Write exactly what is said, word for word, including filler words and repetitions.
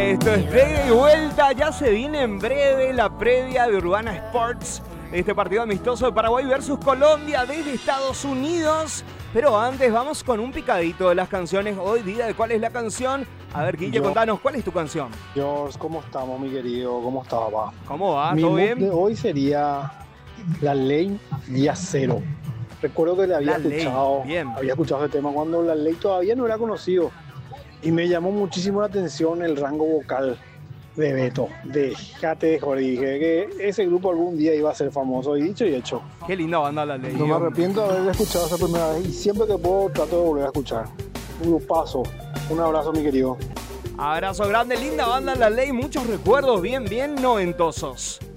Esto es de ida y vuelta, ya se viene en breve la previa de Urbana Sports, este partido amistoso de Paraguay versus Colombia desde Estados Unidos. Pero antes vamos con un picadito de las canciones. Hoy día de cuál es la canción. A ver, Guille, Yo, contanos, ¿cuál es tu canción? George, ¿cómo estamos, mi querido? ¿Cómo estás, papá? ¿Cómo va? Mi ¿Todo mood bien? de hoy sería La Ley Día Cero. Recuerdo que le había La escuchado, Ley. Bien. había escuchado ese tema cuando La Ley todavía no era conocido. Y me llamó muchísimo la atención el rango vocal de Beto. Déjate de joder. Dije que ese grupo algún día iba a ser famoso. Y dicho y hecho. Qué linda banda La Ley. No me arrepiento de haber escuchado esa primera vez. Y siempre que puedo trato de volver a escuchar. Un grupazo. Un abrazo, mi querido. Abrazo grande, linda banda La Ley. Muchos recuerdos bien, bien noventosos.